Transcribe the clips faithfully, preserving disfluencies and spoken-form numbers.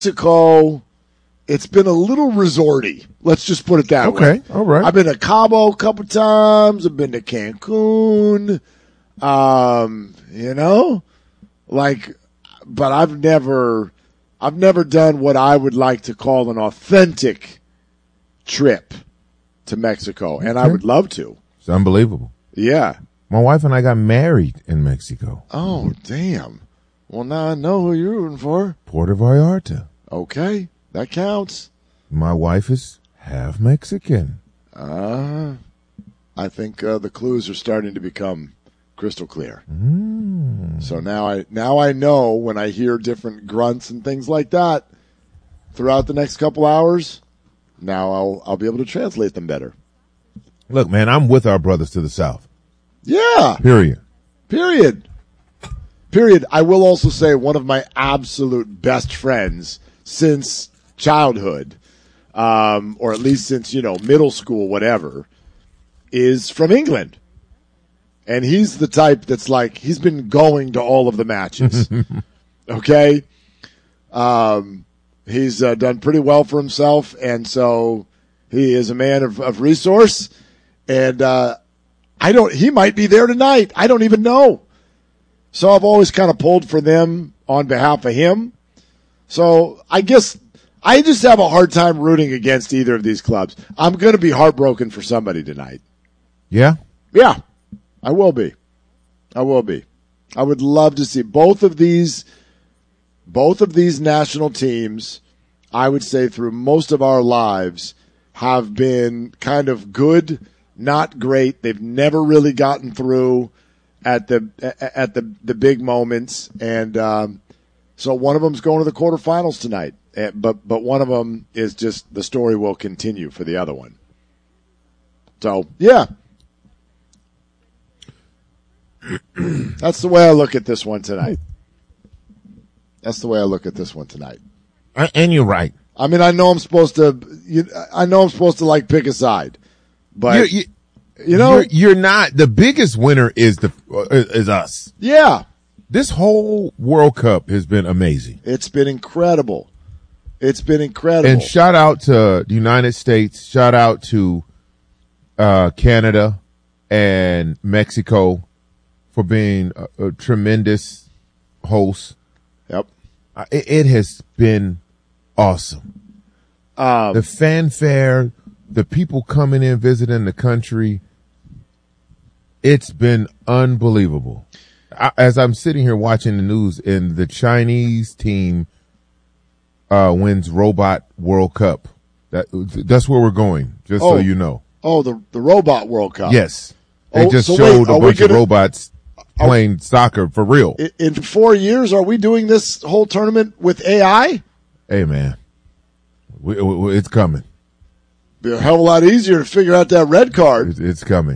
Mexico, it's been a little resorty. Let's just put it that okay, way. Okay, all right. I've been to Cabo a couple times. I've been to Cancun. Um, you know, like, but I've never, I've never done what I would like to call an authentic trip to Mexico, and okay. I would love to. It's unbelievable. Yeah. My wife and I got married in Mexico. Oh, damn. Well, now I know who you're rooting for. Puerto Vallarta. Okay, that counts. My wife is half Mexican. Uh, I think uh, the clues are starting to become crystal clear. Mm. So now I now I know when I hear different grunts and things like that throughout the next couple hours. Now I'll I'll be able to translate them better. Look, man, I'm with our brothers to the south. Yeah. Period. Period. Period. I will also say one of my absolute best friends since childhood, um, or at least since, you know, middle school, whatever, is from England. And he's the type that's like, he's been going to all of the matches. Okay? Um, he's uh, done pretty well for himself, and so he is a man of, of resource. And uh, I don't, he might be there tonight. I don't even know. So I've always kind of pulled for them on behalf of him. So I guess I just have a hard time rooting against either of these clubs. I'm going to be heartbroken for somebody tonight. Yeah? Yeah, I will be. I will be. I would love to see both of these, both of these national teams, I would say through most of our lives, have been kind of good, not great. They've never really gotten through at the at the the big moments, and um, so one of them's going to the quarterfinals tonight. But but one of them is just the story will continue for the other one. So yeah, that's the way I look at this one tonight. That's the way I look at this one tonight. And you're right. I mean, I know I'm supposed to. You, I know I'm supposed to like pick a side, but. You're, you, You know, you're, you're not. The biggest winner is the uh, is us. Yeah, this whole World Cup has been amazing. It's been incredible. It's been incredible. And shout out to the United States. Shout out to uh, Canada and Mexico for being a, a tremendous host. Yep, uh, it, it has been awesome. Um, the fanfare, the people coming in visiting the country. It's been unbelievable. I, as I'm sitting here watching the news, and the Chinese team uh, wins Robot World Cup. That that's where we're going. Just oh, so you know. Oh, the the Robot World Cup. Yes, they oh, just so showed wait, a bunch gonna, of robots playing are, soccer for real. In, in four years, are we doing this whole tournament with A I? Hey, man, we, we, it's coming. Be a hell of a lot easier to figure out that red card. It's, it's coming.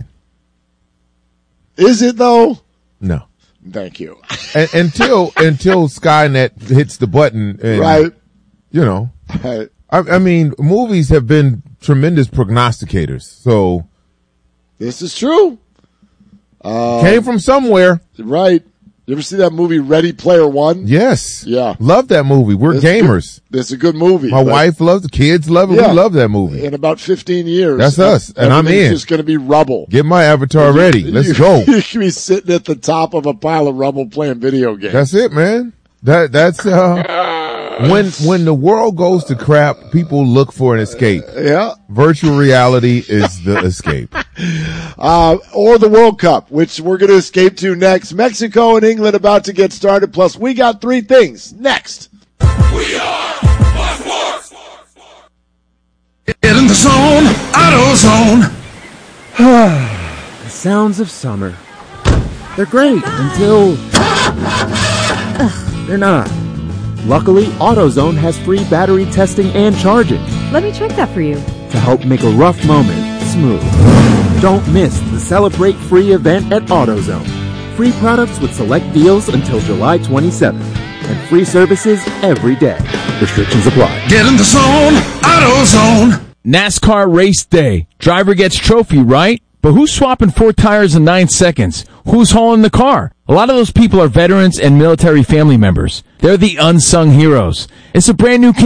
Is it though? No. Thank you. and, until until Skynet hits the button, and, right? You know, right. I, I mean, movies have been tremendous prognosticators. So this is true. Um, Came from somewhere, right? You ever see that movie Ready Player One? Yes. Yeah. Love that movie. We're it's gamers. Good. It's a good movie. My wife loves it. Kids love it. Yeah. We love that movie. In about fifteen years. That's us. And I'm in. It's just going to be rubble. Get my avatar you, ready. Let's you, go. You can be sitting at the top of a pile of rubble playing video games. That's it, man. That That's, uh, when, when the world goes to crap, people look for an escape. Uh, yeah. Virtual reality is the escape. Uh, or the World Cup, which we're going to escape to next. Mexico and England about to get started. Plus, we got three things next. We are Fox Sports. Get in the zone, AutoZone. The sounds of summer. They're great until they're not. Luckily, AutoZone has free battery testing and charging. Let me check that for you. To help make a rough moment smooth. Don't miss the Celebrate Free event at AutoZone. Free products with select deals until July twenty-seventh. And free services every day. Restrictions apply. Get in the zone, AutoZone. NASCAR race day. Driver gets trophy, right? But who's swapping four tires in nine seconds? Who's hauling the car? A lot of those people are veterans and military family members. They're the unsung heroes. It's a brand new